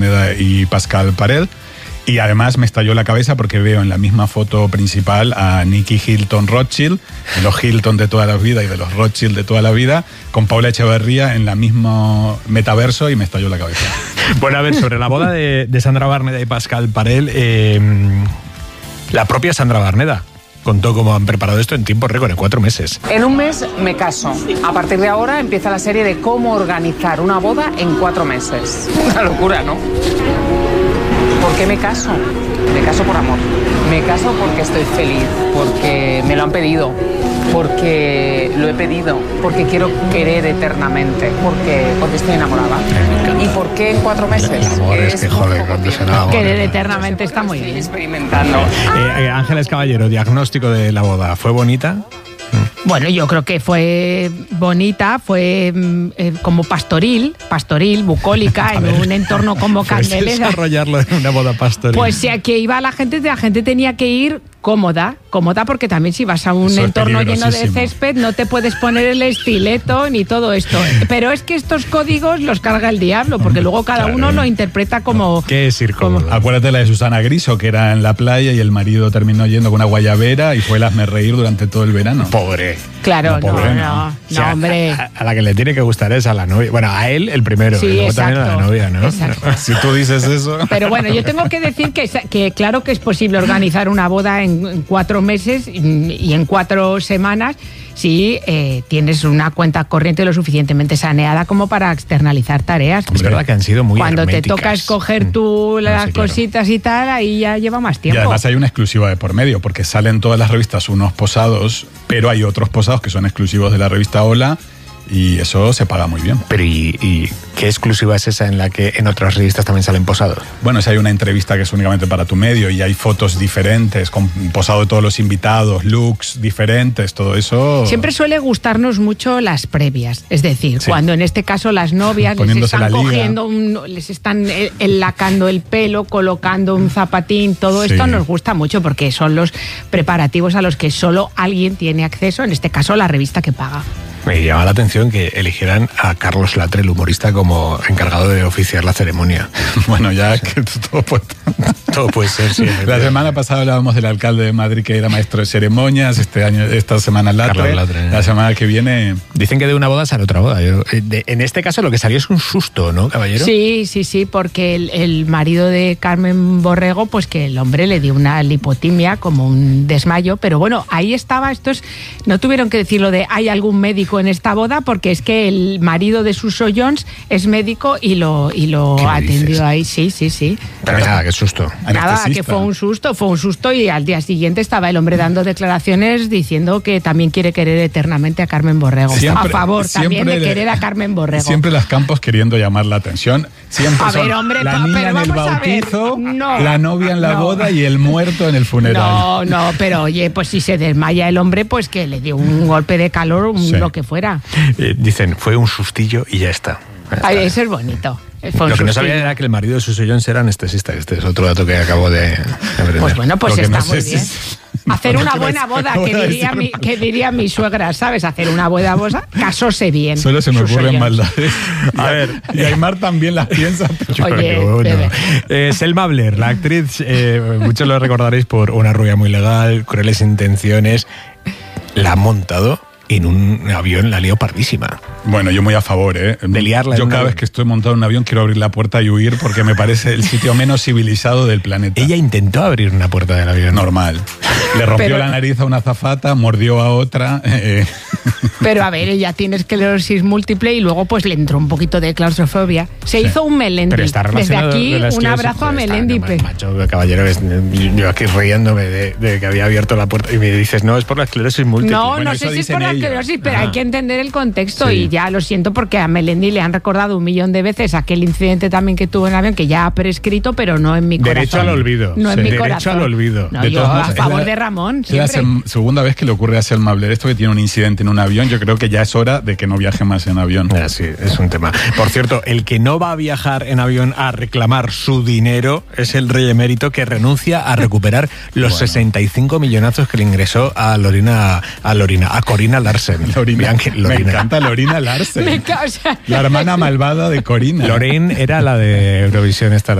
y Pascal Parel. Y además me estalló la cabeza porque veo en la misma foto principal a Nicky Hilton Rothschild, de los Hilton de toda la vida y de los Rothschild de toda la vida, con Paula Echeverría en la mismo metaverso, y me estalló la cabeza. Bueno, a ver, sobre la boda de Sandra Barneda y Pascal Parel, la propia Sandra Barneda contó cómo han preparado esto en tiempo récord, en 4 meses. En un mes me caso. A partir de ahora empieza la serie de cómo organizar una boda en 4 meses. Una locura, ¿no? ¿Por qué me caso? Me caso por amor. Me caso porque estoy feliz, porque me lo han pedido, porque lo he pedido, porque quiero querer eternamente, porque estoy enamorada. ¿Y por qué en 4 meses? El amor es que joder, cuando se enamora. Querer eternamente está muy bien. Experimentando. Ángeles Caballero, diagnóstico de la boda. ¿Fue bonita? Bueno, yo creo que fue bonita, fue como pastoril, bucólica, en un entorno como Candelera. Desarrollarlo en una boda pastoril. Pues si aquí iba la gente tenía que ir cómoda, porque también si vas a un entorno lleno de césped no te puedes poner el estileto ni todo esto. Pero es que estos códigos los carga el diablo, porque luego cada uno lo interpreta como... ¿Qué es ir cómodo? Acuérdate la de Susana Griso, que era en la playa y el marido terminó yendo con una guayabera y fue el hazmerreír durante todo el verano. Pobre. Claro, pobre, no, hombre. A la que le tiene que gustar es a la novia. Bueno, a él el primero, sí, y luego exacto, también a la novia, ¿no? Exacto. Si tú dices eso... Pero bueno, yo tengo que decir que claro que es posible organizar una boda en 4 meses y en 4 semanas si tienes una cuenta corriente lo suficientemente saneada como para externalizar tareas. Es verdad que han sido muy cuando herméticas. te toca escoger tú las cositas y tal, ahí ya lleva más tiempo. Y además hay una exclusiva de por medio, porque salen todas las revistas unos posados, pero hay otros posados que son exclusivos de la revista Hola, y eso se paga muy bien. Pero ¿y qué exclusiva es esa en la que en otras revistas también salen posados? Bueno, si hay una entrevista que es únicamente para tu medio y hay fotos diferentes, con posado de todos los invitados, looks diferentes, todo eso... Siempre suele gustarnos mucho las previas, es decir, cuando en este caso las novias les están cogiendo, les están enlacando el pelo, colocando un zapatín, todo esto nos gusta mucho porque son los preparativos a los que solo alguien tiene acceso, en este caso la revista que paga. Me llama la atención que eligieran a Carlos Latre, el humorista, como encargado de oficiar la ceremonia. Bueno, ya que todo puede ser, sí. La semana pasada hablábamos del alcalde de Madrid que era maestro de ceremonias, esta semana Latre. La semana que viene... Dicen que de una boda sale otra boda. En este caso lo que salió es un susto, ¿no, caballero? Sí, porque el marido de Carmen Borrego, pues que el hombre le dio una lipotimia, como un desmayo, pero bueno, ahí estaba, no tuvieron que decirlo de hay algún médico en esta boda, porque es que el marido de Suso Jones es médico y lo atendió ahí, sí. Pero nada, qué susto. Nada, que fue un susto y al día siguiente estaba el hombre dando declaraciones diciendo que también quiere querer eternamente a Carmen Borrego. A favor también de querer a Carmen Borrego. Siempre las Campos queriendo llamar la atención. Siempre a ver, hombre, la niña en el bautizo, la novia en la boda y el muerto en el funeral. No, pero oye, pues si se desmaya el hombre, pues que le dio un golpe de calor, lo que fuera. Dicen, fue un sustillo y ya está. Ay, eso es bonito. Lo que no sabía era que el marido de Suso Jones era anestesista. Este es otro dato que acabo de aprender. Pues bueno, pues está muy bien. Hacer una buena boda, que diría mi suegra, ¿sabes? Hacer una buena boda, casóse bien. Solo se me ocurren maldades. A ver, y Aymar también las piensa. Oye, Selma Blair, la actriz, muchos lo recordaréis por Una rubia muy legal, Crueles intenciones. La ha montado en un avión, la lió pardísima. Bueno, yo muy a favor, ¿eh? De liarla. Yo cada vez que estoy montado en un avión quiero abrir la puerta y huir porque me parece el sitio menos civilizado del planeta. Ella intentó abrir una puerta del avión. Normal. Le rompió la nariz a una azafata, mordió a otra. Pero a ver, ella tiene esclerosis múltiple y luego pues le entró un poquito de claustrofobia. Se hizo un Melendi. Desde aquí, un abrazo a Melendi. Macho, caballero, yo aquí riéndome de que había abierto la puerta y me dices, no, es por la esclerosis múltiple. No sé si es por la esclerosis, pero hay que entender el contexto y ya lo siento porque a Melendi le han recordado 1.000.000 de veces aquel incidente también que tuvo en el avión, que ya ha prescrito, pero no en mi corazón. Derecho al olvido. No en mi corazón. Derecho al olvido. No, yo a favor de Ramón, siempre. Es la segunda vez que le ocurre a Selma Blair esto, que tiene un incidente en un avión. yo creo que ya es hora de que no viaje más en avión. Sí, es un tema. Por cierto, el que no va a viajar en avión a reclamar su dinero es el rey emérito, que renuncia a recuperar los 65 millonazos que le ingresó a Corina Larsen. Lorina. Me encanta Lorina Larsen. Me causa. La hermana malvada de Corina. Lorraine era la de Eurovisión esta.